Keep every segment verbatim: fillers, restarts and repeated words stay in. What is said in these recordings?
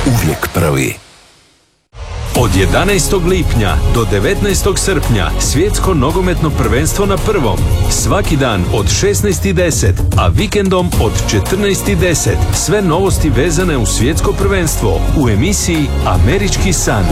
uvijek prvi. Od jedanaestog lipnja do devetnaestog srpnja svjetsko nogometno prvenstvo na prvom. Svaki dan od šesnaest i deset, a vikendom od četrnaest i deset. Sve novosti vezane u svjetsko prvenstvo u emisiji Američki san.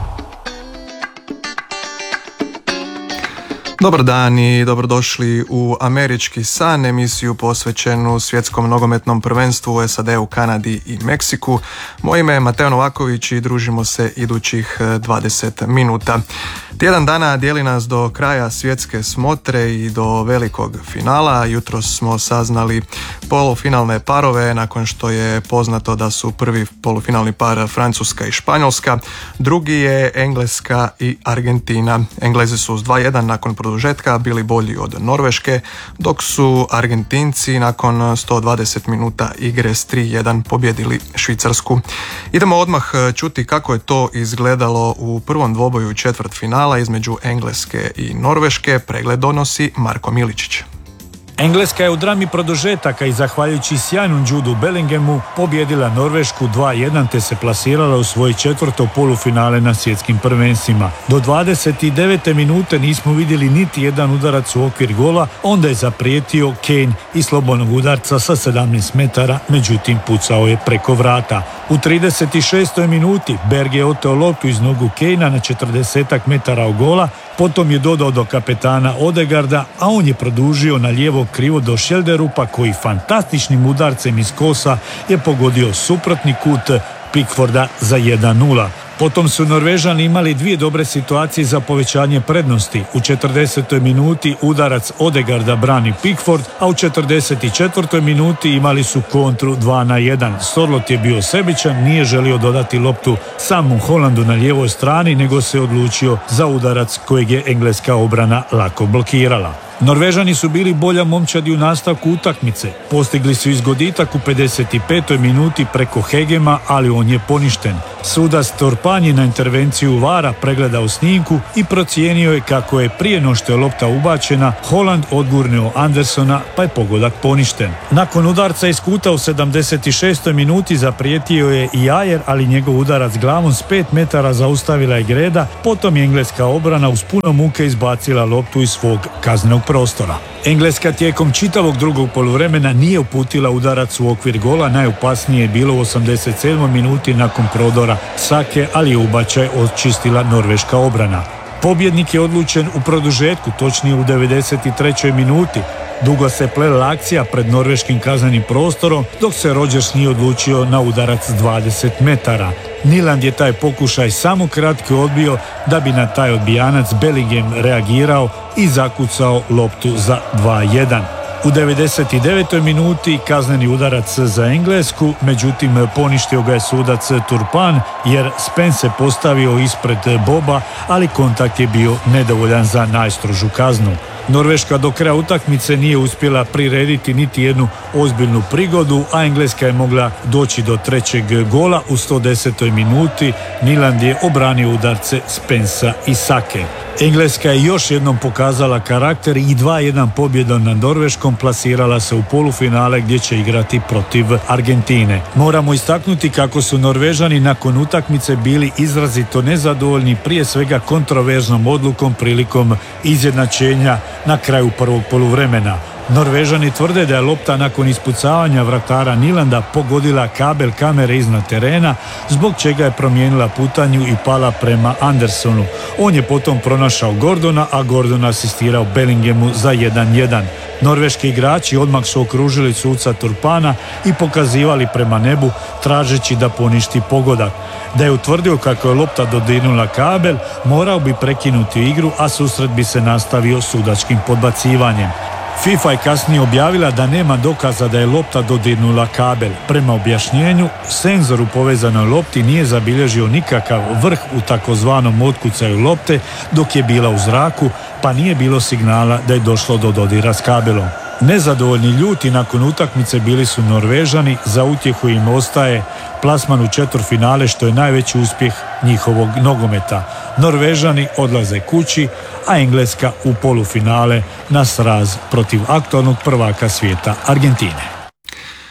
Dobar dan i dobrodošli u Američki san, emisiju posvećenu svjetskom nogometnom prvenstvu u S A D-u, Kanadi i Meksiku. Moje ime je Mateo Novaković i družimo se idućih dvadeset minuta. Tjedan dana dijeli nas do kraja svjetske smotre i do velikog finala. Jutros smo saznali polufinalne parove nakon što je poznato da su prvi polufinalni par Francuska i Španjolska, drugi je Engleska i Argentina. Englezi su s dva jedan nakon produžetka bili bolji od Norveške, dok su Argentinci nakon sto dvadeset minuta igre s tri jedan pobjedili Švicarsku. Idemo odmah čuti kako je to izgledalo u prvom dvoboju četvrtfinala između Engleske i Norveške. Pregled donosi Marko Miličić. Engleska je u drami produžetaka i zahvaljujući sjajnom Judu Bellinghamu pobjedila Norvešku dva jedan te se plasirala u svoje četvrto polufinale na svjetskim prvenstvima. Do dvadeset devete minute nismo vidjeli niti jedan udarac u okvir gola, onda je zaprijetio Kane i slobodnog udarca sa sedamnaest metara, međutim pucao je preko vrata. U trideset šestoj minuti Berg je oteo loptu iz nogu Kanea na četrdeset metara od gola, potom je dodao do kapetana Odegaarda, a on je produžio na lijevo krivo do Šelderupa koji fantastičnim udarcem iz kosa je pogodio suprotni kut Pickforda za jedan nula. Potom su Norvežani imali dvije dobre situacije za povećanje prednosti. U četrdesetoj minuti udarac Odegaarda brani Pickford, a u četrdeset četvrtoj minuti imali su kontru dva na jedan. Sorloth je bio sebičan, nije želio dodati loptu samu Holandu na lijevoj strani, nego se odlučio za udarac kojeg je engleska obrana lako blokirala. Norvežani su bili bolja momčadi u nastavku utakmice. Postigli su izgoditak u pedeset petoj minuti preko Hegema, ali on je poništen. Sudac Turpan je na intervenciju vara pregledao snimku i procijenio je kako je prije no što je lopta ubačena Holland odgurnio Andersona, pa je pogodak poništen. Nakon udarca iz kuta u sedamdeset šestoj minuti zaprijetio je i Ajer, ali njegov udarac glavom s pet metara zaustavila je Greda. Potom je engleska obrana uz puno muke izbacila loptu iz svog kaznenog prostora. Engleska tijekom čitavog drugog poluvremena nije uputila udarac u okvir gola, najopasnije je bilo u osamdeset sedmoj minuti nakon prodora Sake, ali je ubačaj očistila norveška obrana. Pobjednik je odlučen u produžetku, točnije u devedeset trećoj minuti. Dugo se plela akcija pred norveškim kaznenim prostorom, dok se Rodgers nije odlučio na udarac dvadeset metara. Nyland je taj pokušaj samo kratko odbio, da bi na taj odbijanac Bellingham reagirao i zakucao loptu za dva jedan. U devedeset devetoj minuti kazneni udarac za Englesku, međutim poništio ga je sudac Turpan jer Spence se postavio ispred Boba, ali kontakt je bio nedovoljan za najstrožu kaznu. Norveška do kraja utakmice nije uspjela prirediti niti jednu ozbiljnu prigodu, a Engleska je mogla doći do trećeg gola u sto desetoj minuti. Nyland je obranio udarce Spensa i Sake. Engleska je još jednom pokazala karakter i dva jedan pobjedom nad Norveškom plasirala se u polufinale gdje će igrati protiv Argentine. Moramo istaknuti kako su Norvežani nakon utakmice bili izrazito nezadovoljni, prije svega kontroverznom odlukom prilikom izjednačenja na kraju prvog poluvremena. Norvežani tvrde da je lopta nakon ispucavanja vratara Nylanda pogodila kabel kamere iznad terena, zbog čega je promijenila putanju i pala prema Andersonu. On je potom pronašao Gordona, a Gordon asistirao Bellinghamu za jedan jedan. Norveški igrači odmah su okružili suca Turpana i pokazivali prema nebu tražeći da poništi pogodak. Da je utvrdio kako je lopta dodirnula kabel, morao bi prekinuti igru, a susret bi se nastavio sudačkim podbacivanjem. FIFA je kasnije objavila da nema dokaza da je lopta dodirnula kabel. Prema objašnjenju, senzor u povezanoj lopti nije zabilježio nikakav vrh u takozvanom otkucaju lopte dok je bila u zraku, pa nije bilo signala da je došlo do dodira s kabelom. Nezadovoljni ljuti nakon utakmice bili su Norvežani, za utjehu im ostaje plasman u četvrtfinale, što je najveći uspjeh njihovog nogometa. Norvežani odlaze kući, a Engleska u polufinale na sraz protiv aktualnog prvaka svijeta Argentine.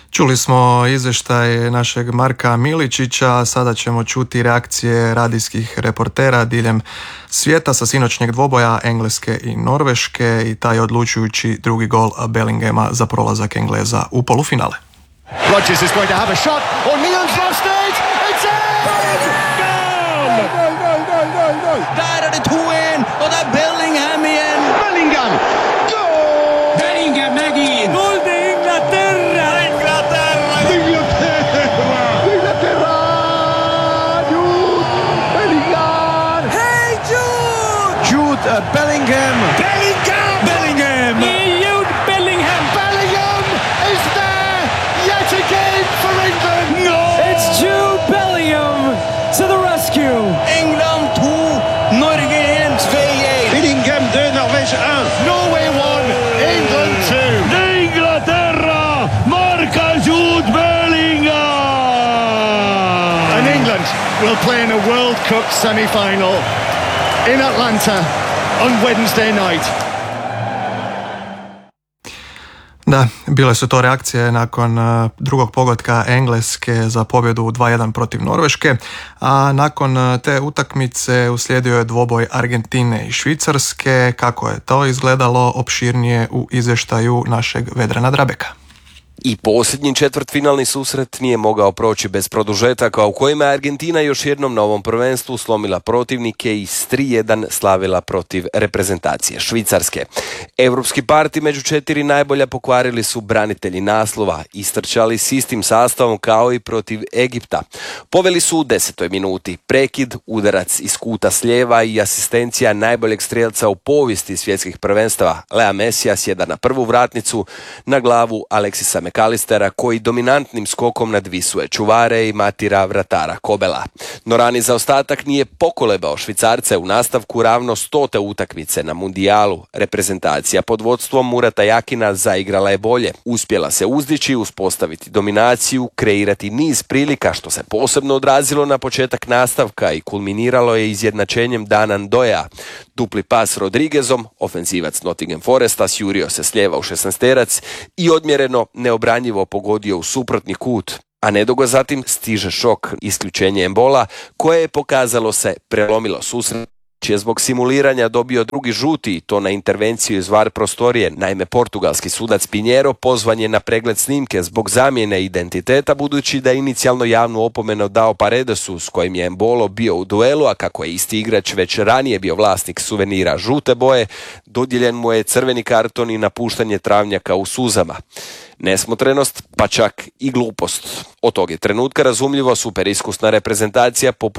Čuli smo izvještaj našeg Marka Miličića, sada ćemo čuti reakcije radijskih reportera diljem svijeta sa sinoćnjeg dvoboja Engleske i Norveške i taj odlučujući drugi gol Bellinghama za prolazak Engleza u polufinale. Rodgers is going to have a shot. O'Neill's lost it. It's in! Goal! Goal, goal, goal, goal, goal. Der er det to en, og det er Bellingham igjen. Bellingham! Goal! Bellingham Maggie! Gol de Inglaterra! Inglaterra! Inglaterra! Inglaterra! Jude Bellingham! Hey Jude! Jude uh, Bellingham! Bellingham! Bellingham! Jude Bellingham! Bellingham is there yet again for England! No! It's Jude Bellingham to the rescue! England to, Norge en, to en. Bellingham deux, Norvège un. Norway one, England two. Inglaterra marca Jude Bellingham! And England will play in a World Cup semi-final in Atlanta on Wednesday night. Da, bile su to reakcije nakon uh, drugog pogotka Engleske za pobjedu dva jedan protiv Norveške, a nakon uh, te utakmice uslijedio je dvoboj Argentine i Švicarske. Kako je to izgledalo opširnije u izvještaju našeg Vedrana Drabeka. I posljednji četvrtfinalni susret nije mogao proći bez produžetaka u kojima je Argentina još jednom na ovom prvenstvu slomila protivnike i s tri jedan slavila protiv reprezentacije Švicarske. Europski parti među četiri najbolja pokvarili su branitelji naslova, istrčali s istim sastavom kao i protiv Egipta. Poveli su u desetoj minuti, prekid, udarac iz kuta s lijeva i asistencija najboljeg strijelca u povijesti svjetskih prvenstava, Lea Messija sjeda na prvu vratnicu na glavu Alexisa McAllistera koji dominantnim skokom nadvisuje čuvare i matira vratara Kobela. No rani zaostatak nije pokolebao Švicarce u nastavku ravno stote utakmice na mundijalu. Reprezentacija pod vodstvom Murata Jakina zaigrala je bolje. Uspjela se uzdići, uspostaviti dominaciju, kreirati niz prilika što se posebno odrazilo na početak nastavka i kulminiralo je izjednačenjem Danan Doja. Dupli pas Rodriguezom, ofenzivac Nottingham Foresta sjurio se s lijeva u šesnaesterac i odmjereno neobranjivo pogodio u suprotni kut. A nedugo zatim stiže šok, isključenje Embola, koje je pokazalo se prelomilo susret. Je zbog simuliranja dobio drugi žuti i to na intervenciju iz var prostorije. Naime, portugalski sudac Pinheiro pozvan je na pregled snimke zbog zamjene identiteta budući da je inicijalno javnu opomenu dao Paredesu s kojim je Embolo bio u duelu, a kako je isti igrač već ranije bio vlasnik suvenira žute boje, dodijeljen mu je crveni karton i napuštanje travnjaka u suzama. Nesmotrenost, pa čak i glupost. Od tog je trenutka razumljivo super iskusna reprezentacija poput